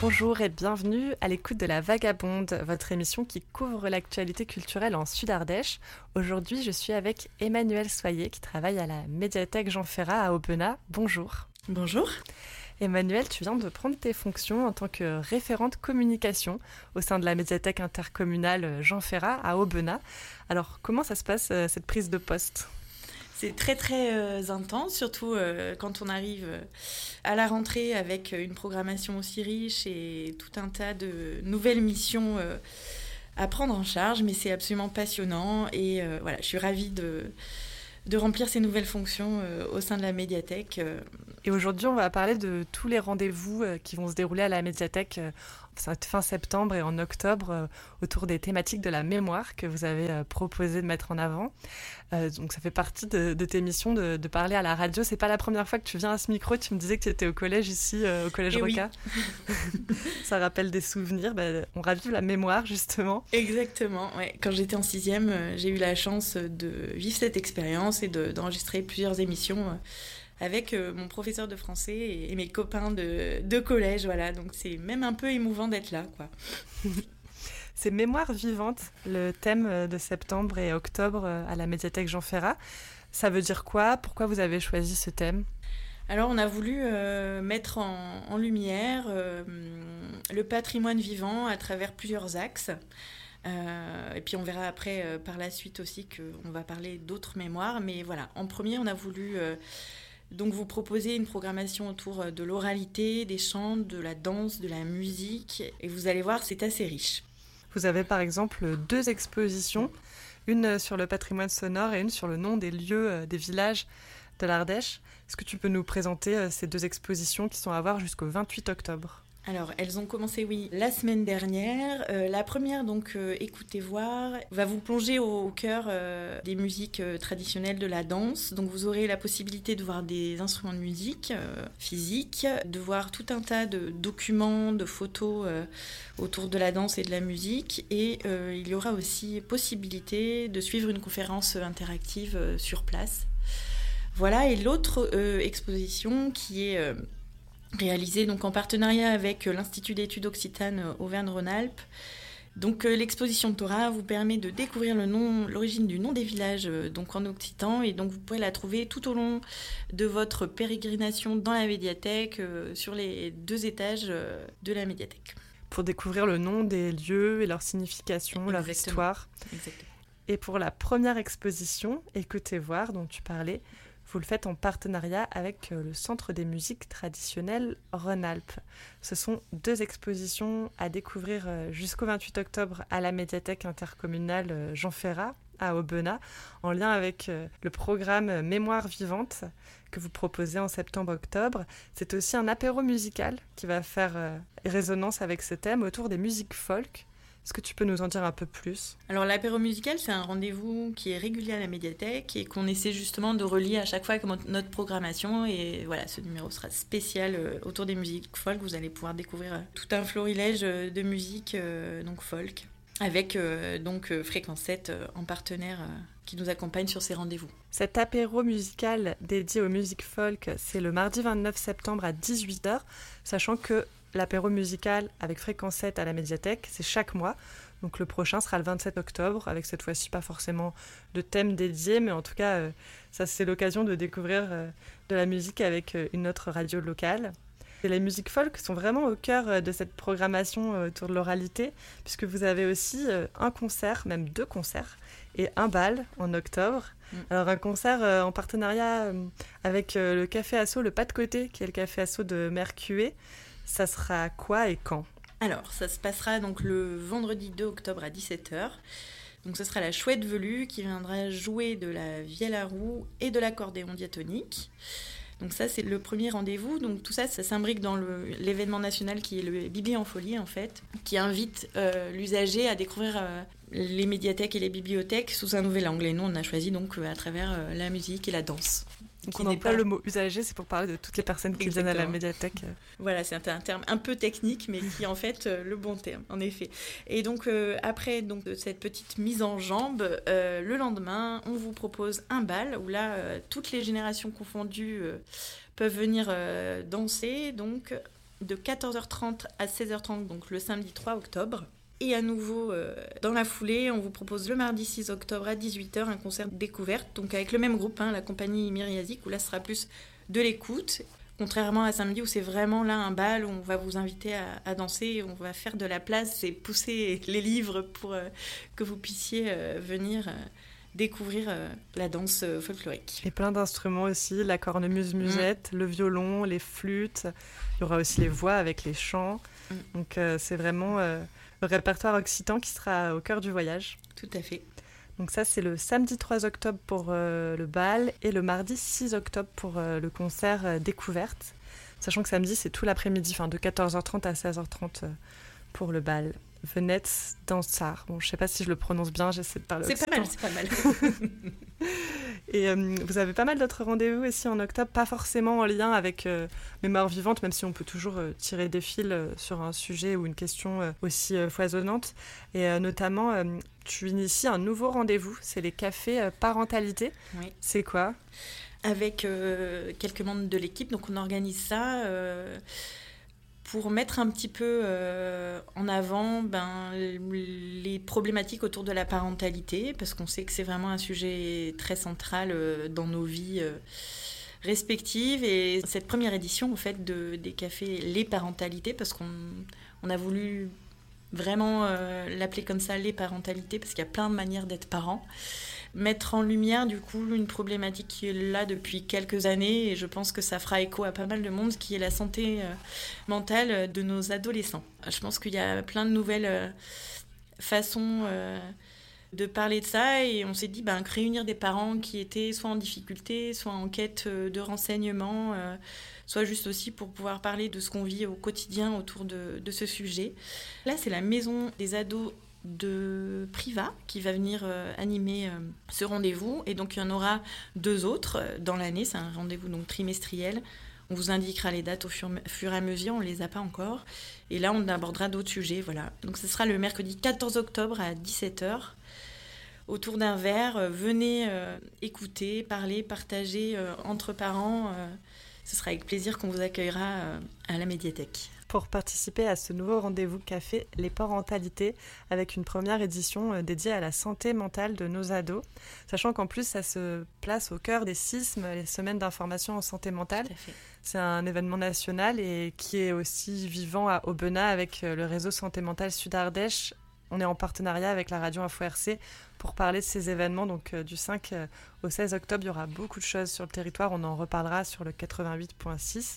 Bonjour et bienvenue à l'écoute de La Vagabonde, votre émission qui couvre l'actualité culturelle en Sud-Ardèche. Aujourd'hui, je suis avec Emmanuelle Soyer qui travaille à la médiathèque Jean Ferrat à Aubenas. Bonjour. Bonjour. Emmanuelle, tu viens de prendre tes fonctions en tant que référente communication au sein de la médiathèque intercommunale Jean Ferrat à Aubenas. Alors, comment ça se passe cette prise de poste ? C'est très très intense, surtout quand on arrive à la rentrée avec une programmation aussi riche et tout un tas de nouvelles missions à prendre en charge, mais c'est absolument passionnant et voilà, je suis ravie de remplir ces nouvelles fonctions au sein de la médiathèque. Et aujourd'hui, on va parler de tous les rendez-vous qui vont se dérouler à la médiathèque fin septembre et en octobre autour des thématiques de la mémoire que vous avez proposé de mettre en avant. Donc ça fait partie de tes missions de parler à la radio. C'est pas la première fois que tu viens à ce micro. Tu me disais que tu étais au collège ici, au collège Roca. Oui. Ça rappelle des souvenirs. On ravive la mémoire justement. Exactement. Ouais. Quand j'étais en 6e, j'ai eu la chance de vivre cette expérience et d'enregistrer plusieurs émissions avec mon professeur de français et mes copains de collège. Voilà. Donc c'est même un peu émouvant d'être là, quoi. C'est Mémoire vivante, le thème de septembre et octobre à la médiathèque Jean Ferrat. Ça veut dire quoi ? Pourquoi vous avez choisi ce thème ? Alors on a voulu mettre en lumière le patrimoine vivant à travers plusieurs axes. Et puis on verra après par la suite aussi qu'on va parler d'autres mémoires. Mais voilà, en premier on a voulu donc vous proposer une programmation autour de l'oralité, des chants, de la danse, de la musique. Et vous allez voir, c'est assez riche. Vous avez par exemple 2 expositions, une sur le patrimoine sonore et une sur le nom des lieux, des villages de l'Ardèche. Est-ce que tu peux nous présenter ces 2 expositions qui sont à voir jusqu'au 28 octobre ? Alors, elles ont commencé, oui, la semaine dernière. La première, donc, Écoutez voir, va vous plonger au cœur des musiques traditionnelles de la danse. Donc, vous aurez la possibilité de voir des instruments de musique physiques, de voir tout un tas de documents, de photos autour de la danse et de la musique. Et il y aura aussi possibilité de suivre une conférence interactive sur place. Voilà, et l'autre exposition qui est réalisé donc en partenariat avec l'Institut d'études occitanes Auvergne-Rhône-Alpes. Donc l'exposition Torah vous permet de découvrir l'origine du nom des villages donc en occitan, et donc vous pourrez la trouver tout au long de votre pérégrination dans la médiathèque sur les 2 étages de la médiathèque. Pour découvrir le nom des lieux et leur signification, Exactement. Leur histoire. Exactement. Et pour la première exposition, Écoutez voir, dont tu parlais, vous le faites en partenariat avec le Centre des musiques traditionnelles Rhône-Alpes. Ce sont 2 expositions à découvrir jusqu'au 28 octobre à la médiathèque intercommunale Jean Ferrat à Aubenas, en lien avec le programme Mémoire vivante que vous proposez en septembre-octobre. C'est aussi un apéro musical qui va faire résonance avec ce thème autour des musiques folk. Est-ce que tu peux nous en dire un peu plus ? Alors l'apéro musical, c'est un rendez-vous qui est régulier à la médiathèque et qu'on essaie justement de relier à chaque fois avec notre programmation. Et voilà, ce numéro sera spécial autour des musiques folk. Vous allez pouvoir découvrir tout un florilège de musique donc folk, avec donc Fréquence 7 en partenaire qui nous accompagne sur ces rendez-vous. Cet apéro musical dédié aux musiques folk, c'est le mardi 29 septembre à 18h, sachant que l'apéro musical avec Fréquence 7 à la médiathèque, c'est chaque mois. Donc le prochain sera le 27 octobre, avec cette fois-ci pas forcément de thème dédié, mais en tout cas, ça c'est l'occasion de découvrir de la musique avec une autre radio locale. Et les musiques folk sont vraiment au cœur de cette programmation autour de l'oralité, puisque vous avez aussi un concert, même 2 concerts, et un bal en octobre. Alors un concert en partenariat avec le café asso Le Pas de Côté, qui est le café asso de Mercué. Ça sera quoi et quand ? Alors, ça se passera donc le vendredi 2 octobre à 17h. Donc ce sera la Chouette Velue qui viendra jouer de la vielle à roue et de l'accordéon diatonique. Donc ça, c'est le premier rendez-vous. Donc tout ça, ça s'imbrique dans l'événement national qui est le Bibi en folie, en fait, qui invite l'usager à découvrir les médiathèques et les bibliothèques sous un nouvel angle. Et nous, on a choisi donc à travers la musique et la danse. Donc on emploie le mot usager, c'est pour parler de toutes les personnes qui viennent à la médiathèque. Voilà, c'est un terme un peu technique, mais qui est en fait le bon terme, en effet. Et donc après donc, cette petite mise en jambe, le lendemain, on vous propose un bal, où là, toutes les générations confondues peuvent venir danser. Donc de 14h30 à 16h30, donc le samedi 3 octobre. Et à nouveau, dans la foulée, on vous propose le mardi 6 octobre à 18h un concert découverte, donc avec le même groupe, la compagnie Myriazik, où là, ce sera plus de l'écoute. Contrairement à samedi, où c'est vraiment là un bal, où on va vous inviter à danser, on va faire de la place et pousser les livres pour que vous puissiez venir découvrir la danse folklorique. Et plein d'instruments aussi, la cornemuse-musette, le violon, les flûtes. Il y aura aussi les voix avec les chants. Donc c'est vraiment le répertoire occitan qui sera au cœur du voyage. Tout à fait. Donc ça, c'est le samedi 3 octobre pour le bal et le mardi 6 octobre pour le concert découverte. Sachant que samedi, c'est tout l'après-midi, de 14h30 à 16h30 pour le bal. Venetz Dansar. Bon, je ne sais pas si je le prononce bien, j'essaie de parler occitan. C'est pas mal. Et vous avez pas mal d'autres rendez-vous aussi en octobre, pas forcément en lien avec Mémoire vivante, même si on peut toujours tirer des fils sur un sujet ou une question aussi foisonnante. Et notamment, tu inities un nouveau rendez-vous, c'est les cafés parentalité. Oui. C'est quoi ? Avec quelques membres de l'équipe, donc on organise ça pour mettre un petit peu en avant les problématiques autour de la parentalité, parce qu'on sait que c'est vraiment un sujet très central dans nos vies respectives. Et cette première édition, en fait, des cafés Les Parentalités, parce qu'on a voulu vraiment l'appeler comme ça, Les Parentalités, parce qu'il y a plein de manières d'être parent. Mettre en lumière, du coup, une problématique qui est là depuis quelques années, et je pense que ça fera écho à pas mal de monde, qui est la santé mentale de nos adolescents. Je pense qu'il y a plein de nouvelles façons de parler de ça, et on s'est dit réunir des parents qui étaient soit en difficulté, soit en quête de renseignements, soit juste aussi pour pouvoir parler de ce qu'on vit au quotidien autour de ce sujet. Là, c'est la maison des ados de Priva qui va venir animer ce rendez-vous, et donc il y en aura 2 autres dans l'année. C'est un rendez-vous donc trimestriel. On vous indiquera les dates au fur et à mesure, on ne les a pas encore, et là on abordera d'autres sujets. Voilà. Donc ce sera le mercredi 14 octobre à 17h autour d'un verre. Venez écouter, parler, partager entre parents. Ce sera avec plaisir qu'on vous accueillera à la médiathèque. Pour participer à ce nouveau rendez-vous café Les Parentalités, avec une première édition dédiée à la santé mentale de nos ados, sachant qu'en plus ça se place au cœur des SISM, les semaines d'information en santé mentale. C'est un événement national et qui est aussi vivant à Aubenas avec le réseau Santé Mentale Sud-Ardèche. On est en partenariat avec la radio Info RC pour parler de ces événements. Donc du 5 au 16 octobre, il y aura beaucoup de choses sur le territoire. On en reparlera sur le 88.6.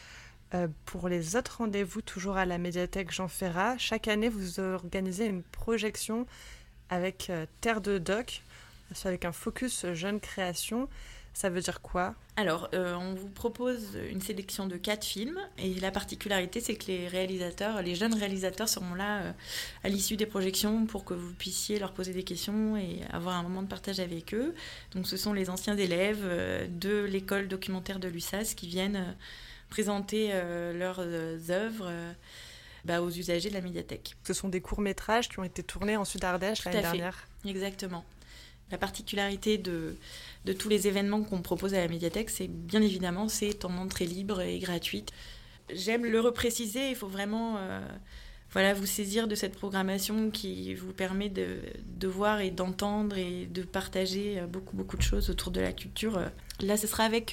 Pour les autres rendez-vous, toujours à la médiathèque Jean Ferrat, chaque année, vous organisez une projection avec Terre de Doc, avec un focus jeune création. Ça veut dire quoi ? Alors, on vous propose une sélection de 4 films, et la particularité, c'est que les jeunes réalisateurs seront là à l'issue des projections pour que vous puissiez leur poser des questions et avoir un moment de partage avec eux. Donc, ce sont les anciens élèves de l'école documentaire de l'USAS qui viennent présenter leurs œuvres aux usagers de la médiathèque. Ce sont des courts-métrages qui ont été tournés en Sud-Ardèche l'année dernière. Exactement. La particularité de tous les événements qu'on propose à la médiathèque, c'est bien évidemment, c'est en entrée libre et gratuite. J'aime le repréciser, il faut vraiment vous saisir de cette programmation qui vous permet de voir et d'entendre et de partager beaucoup de choses autour de la culture. Là, ce sera avec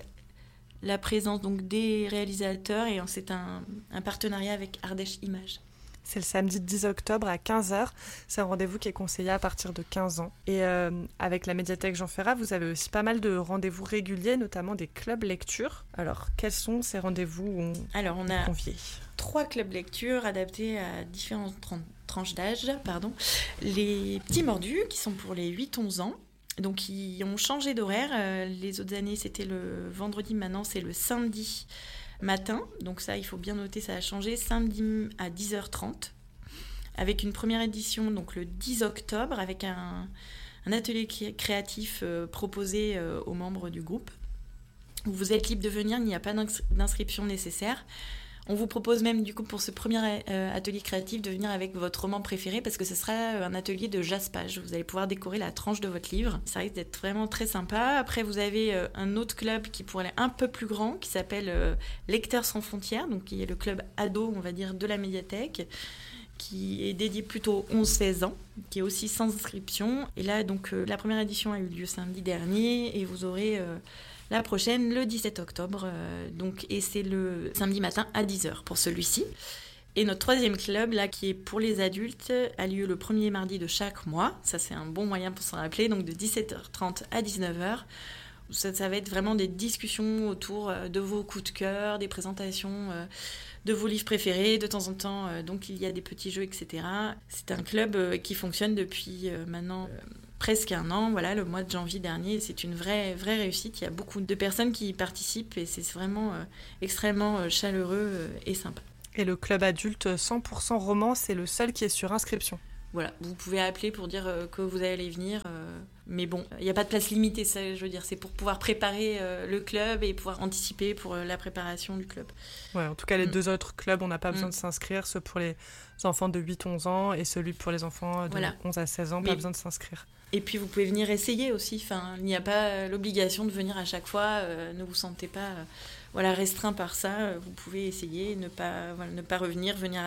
la présence donc des réalisateurs, et c'est un partenariat avec Ardèche Images. C'est le samedi 10 octobre à 15h. C'est un rendez-vous qui est conseillé à partir de 15 ans. Et avec la médiathèque Jean Ferrat, vous avez aussi pas mal de rendez-vous réguliers, notamment des clubs lecture. Alors, quels sont ces rendez-vous où on a conviés ? 3 clubs lecture adaptés à différentes tranches d'âge. Les petits mordus, qui sont pour les 8-11 ans. Donc, ils ont changé d'horaire. Les autres années, c'était le vendredi. Maintenant, c'est le samedi matin. Donc ça, il faut bien noter, ça a changé. Samedi à 10h30. Avec une première édition, donc le 10 octobre, avec un atelier créatif proposé aux membres du groupe. Vous êtes libre de venir, il n'y a pas d'inscription nécessaire. On vous propose même du coup pour ce premier atelier créatif de venir avec votre roman préféré parce que ce sera un atelier de jaspage. Vous allez pouvoir décorer la tranche de votre livre. Ça risque d'être vraiment très sympa. Après, vous avez un autre club qui pourrait aller un peu plus grand qui s'appelle Lecteurs sans frontières, donc qui est le club ado, on va dire, de la médiathèque, qui est dédié plutôt aux 11-16 ans, qui est aussi sans inscription. Et là, donc, la première édition a eu lieu samedi dernier et vous aurez la prochaine le 17 octobre. Et c'est le samedi matin à 10h pour celui-ci. Et notre troisième club, là, qui est pour les adultes, a lieu le premier mardi de chaque mois. Ça, c'est un bon moyen pour s'en rappeler. Donc, de 17h30 à 19h. Ça va être vraiment des discussions autour de vos coups de cœur, des présentations de vos livres préférés. De temps en temps, donc il y a des petits jeux, etc. C'est un club qui fonctionne depuis maintenant presque un an. Voilà, le mois de janvier dernier, c'est une vraie réussite. Il y a beaucoup de personnes qui y participent et c'est vraiment extrêmement chaleureux et sympa. Et le club adulte 100% roman, c'est le seul qui est sur inscription. Voilà, vous pouvez appeler pour dire que vous allez venir. Mais bon, il n'y a pas de place limitée, ça, je veux dire. C'est pour pouvoir préparer le club et pouvoir anticiper pour la préparation du club. Ouais, en tout cas, les deux autres clubs, on n'a pas besoin de s'inscrire. Ceux pour les enfants de 8-11 ans et celui pour les enfants de 11 à 16 ans, pas besoin de s'inscrire. Et puis, vous pouvez venir essayer aussi. Enfin, il n'y a pas l'obligation de venir à chaque fois. Ne vous sentez pas restreint par ça. Vous pouvez essayer, ne pas revenir, venir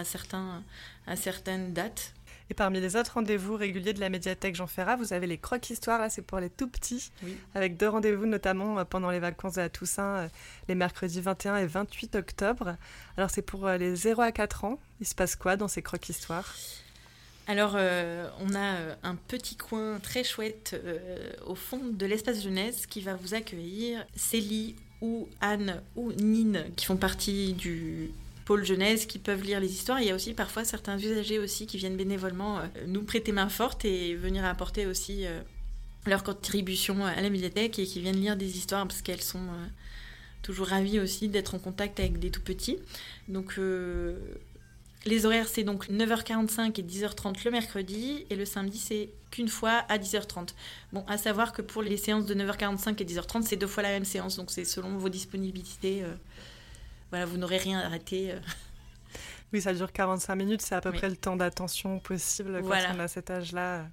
à certaines dates. Et parmi les autres rendez-vous réguliers de la médiathèque Jean Ferrat, vous avez les croque-histoires, là c'est pour les tout petits, avec 2 rendez-vous notamment pendant les vacances de la Toussaint, les mercredis 21 et 28 octobre. Alors c'est pour les 0 à 4 ans, il se passe quoi dans ces croque-histoires ? Alors, on a un petit coin très chouette au fond de l'espace jeunesse qui va vous accueillir. Célie ou Anne ou Nine qui font partie du pôle jeunesse qui peuvent lire les histoires. Il y a aussi parfois certains usagers aussi qui viennent bénévolement nous prêter main forte et venir apporter aussi leur contribution à la médiathèque et qui viennent lire des histoires parce qu'elles sont toujours ravies aussi d'être en contact avec des tout petits. Donc les horaires, c'est donc 9h45 et 10h30 le mercredi et le samedi, c'est qu'une fois à 10h30. Bon, à savoir que pour les séances de 9h45 et 10h30, c'est 2 fois la même séance, donc c'est selon vos disponibilités. Voilà, vous n'aurez rien à rater. Oui, ça dure 45 minutes, c'est à peu près le temps d'attention possible quand on a cet âge-là.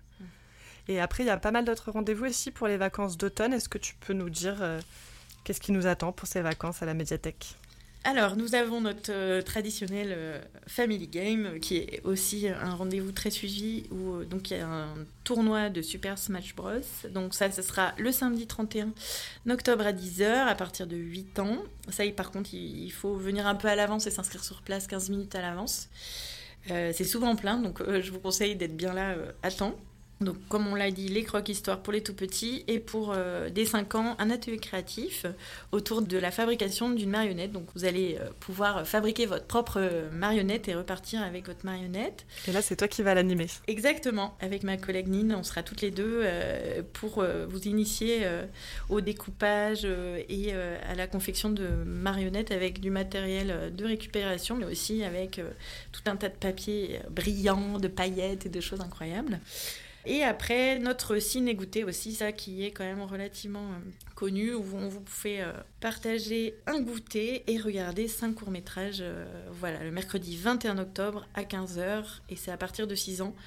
Et après, il y a pas mal d'autres rendez-vous aussi pour les vacances d'automne. Est-ce que tu peux nous dire qu'est-ce qui nous attend pour ces vacances à la médiathèque ? Alors, nous avons notre traditionnel Family Game, qui est aussi un rendez-vous très suivi, où donc il y a un tournoi de Super Smash Bros. Donc ça, ce sera le samedi 31 octobre à 10h, à partir de 8 ans. Ça, par contre, il faut venir un peu à l'avance et s'inscrire sur place 15 minutes à l'avance. C'est souvent plein, donc je vous conseille d'être bien là à temps. Donc, comme on l'a dit, les croque-histoires pour les tout-petits et pour dès 5 ans, un atelier créatif autour de la fabrication d'une marionnette. Donc, vous allez pouvoir fabriquer votre propre marionnette et repartir avec votre marionnette. Et là, c'est toi qui vas l'animer. Exactement. Avec ma collègue Nine, on sera toutes les deux pour vous initier au découpage et à la confection de marionnettes avec du matériel de récupération, mais aussi avec tout un tas de papier brillant, de paillettes et de choses incroyables. Et après, notre ciné-goûter aussi, ça qui est quand même relativement connu, où vous pouvez partager un goûter et regarder 5 courts-métrages, le mercredi 21 octobre à 15h, et c'est à partir de 6 ans,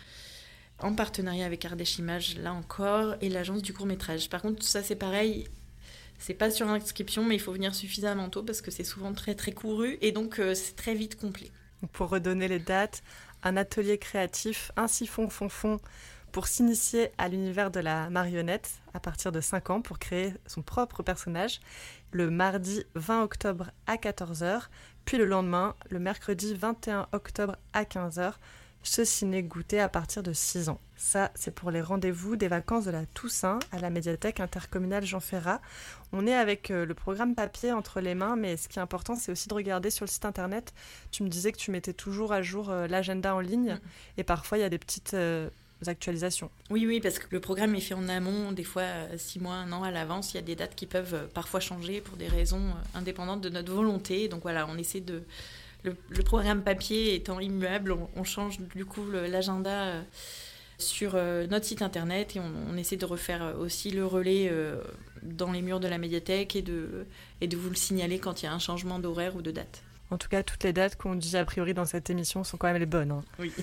en partenariat avec Ardèche Images, là encore, et l'agence du court-métrage. Par contre, ça c'est pareil, c'est pas sur inscription, mais il faut venir suffisamment tôt, parce que c'est souvent très très couru, et donc c'est très vite complet. Pour redonner les dates, un atelier créatif, un siphon pour s'initier à l'univers de la marionnette à partir de 5 ans pour créer son propre personnage, le mardi 20 octobre à 14h, puis le lendemain, le mercredi 21 octobre à 15h, ce ciné-goûter à partir de 6 ans. Ça, c'est pour les rendez-vous des vacances de la Toussaint à la médiathèque intercommunale Jean Ferrat. On est avec le programme papier entre les mains, mais ce qui est important, c'est aussi de regarder sur le site internet. Tu me disais que tu mettais toujours à jour l'agenda en ligne, et parfois il y a des petites actualisations. Oui, parce que le programme est fait en amont, des fois 6 mois, 1 an à l'avance. Il y a des dates qui peuvent parfois changer pour des raisons indépendantes de notre volonté. Donc voilà, on essaie de... Le programme papier étant immuable, on change du coup l'agenda sur notre site internet et on essaie de refaire aussi le relais dans les murs de la médiathèque et de vous le signaler quand il y a un changement d'horaire ou de date. En tout cas, toutes les dates qu'on dit a priori dans cette émission sont quand même les bonnes. Hein. Oui.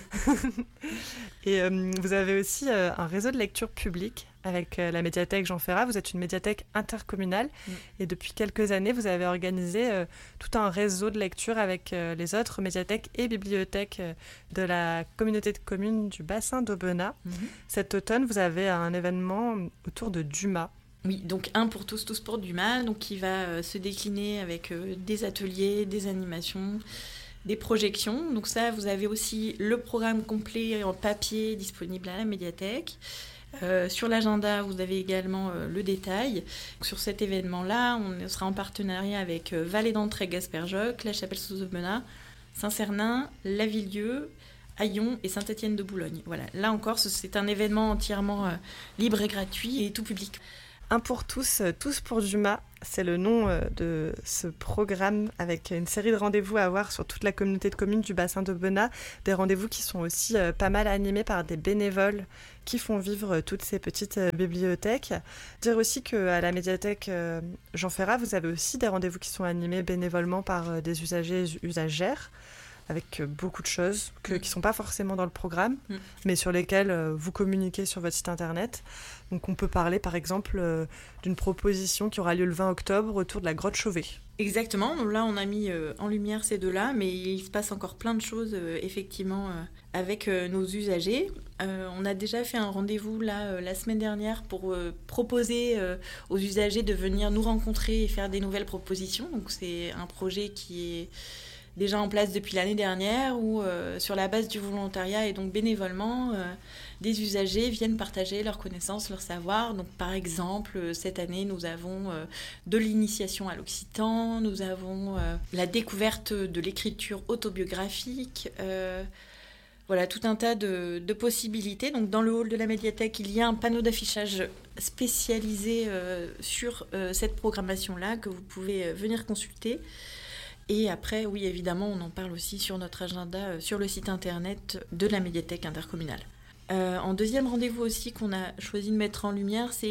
Et vous avez aussi un réseau de lecture publique avec la médiathèque Jean Ferrat. Vous êtes une médiathèque intercommunale et depuis quelques années, vous avez organisé tout un réseau de lecture avec les autres médiathèques et bibliothèques de la communauté de communes du bassin d'Aubenas. Cet automne, vous avez un événement autour de Dumas. Oui, donc un pour tous, tous pour Dumas, donc qui va se décliner avec des ateliers, des animations, des projections. Donc ça, vous avez aussi le programme complet en papier disponible à la médiathèque. Sur l'agenda, vous avez également le détail. Sur cet événement-là, on sera en partenariat avec Vallée d'Entrée Gasperjoc, La Chapelle-sous-Aubenas, Saint-Cernin, Lavilledieu, Aillon et Saint-Étienne-de-Boulogne. Voilà. Là encore, c'est un événement entièrement libre et gratuit et tout public. Un pour tous, tous pour Dumas, c'est le nom de ce programme avec une série de rendez-vous à avoir sur toute la communauté de communes du bassin d'Aubenas. Des rendez-vous qui sont aussi pas mal animés par des bénévoles qui font vivre toutes ces petites bibliothèques. Dire aussi qu'à la médiathèque Jean Ferrat, vous avez aussi des rendez-vous qui sont animés bénévolement par des usagers et usagères, avec beaucoup de choses qui ne sont pas forcément dans le programme, mais sur lesquelles vous communiquez sur votre site internet. Donc on peut parler par exemple d'une proposition qui aura lieu le 20 octobre autour de la grotte Chauvet. Exactement, donc là on a mis en lumière ces deux-là, mais il se passe encore plein de choses effectivement avec nos usagers. On a déjà fait un rendez-vous là la semaine dernière pour proposer aux usagers de venir nous rencontrer et faire des nouvelles propositions. Donc c'est un projet qui est déjà en place depuis l'année dernière où sur la base du volontariat et donc bénévolement, des usagers viennent partager leurs connaissances, leurs savoirs. Donc par exemple, cette année, nous avons de l'initiation à l'occitan, nous avons la découverte de l'écriture autobiographique, voilà, tout un tas de possibilités. Donc dans le hall de la médiathèque, il y a un panneau d'affichage spécialisé sur cette programmation-là que vous pouvez venir consulter. Et après, oui, évidemment, on en parle aussi sur notre agenda, sur le site internet de la médiathèque intercommunale. En deuxième rendez-vous aussi qu'on a choisi de mettre en lumière, c'est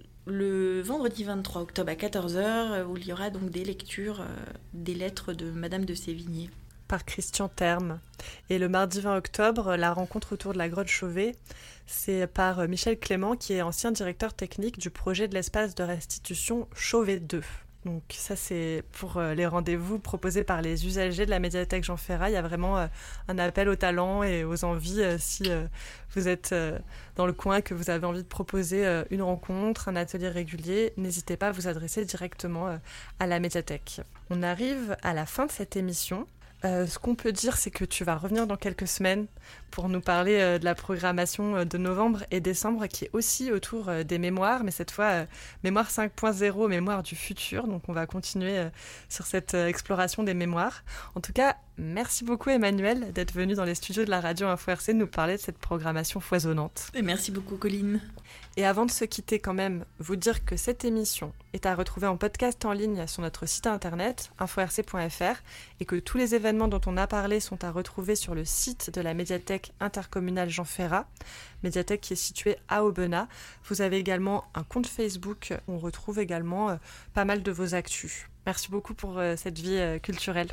le vendredi 23 octobre à 14h, où il y aura donc des lectures des lettres de Madame de Sévigné. Par Christian Terme. Et le mardi 20 octobre, la rencontre autour de la grotte Chauvet, c'est par Michel Clément, qui est ancien directeur technique du projet de l'espace de restitution Chauvet 2. Donc ça, c'est pour les rendez-vous proposés par les usagers de la médiathèque Jean Ferrat. Il y a vraiment un appel au talent et aux envies. Si vous êtes dans le coin et que vous avez envie de proposer une rencontre, un atelier régulier, n'hésitez pas à vous adresser directement à la médiathèque. On arrive à la fin de cette émission. Ce qu'on peut dire, c'est que tu vas revenir dans quelques semaines pour nous parler de la programmation de novembre et décembre qui est aussi autour des mémoires, mais cette fois mémoire 5.0, mémoire du futur. Donc on va continuer sur cette exploration des mémoires. En tout cas, merci beaucoup Emmanuelle d'être venue dans les studios de la radio Info RC nous parler de cette programmation foisonnante. Et merci beaucoup Colline. Et avant de se quitter quand même, vous dire que cette émission est à retrouver en podcast en ligne sur notre site internet inforc.fr et que tous les événements dont on a parlé sont à retrouver sur le site de la médiathèque intercommunale Jean Ferrat, médiathèque qui est située à Aubenas. Vous avez également un compte Facebook où on retrouve également pas mal de vos actus. Merci beaucoup pour cette vie culturelle.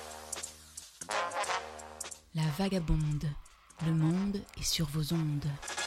La vagabonde, le monde est sur vos ondes.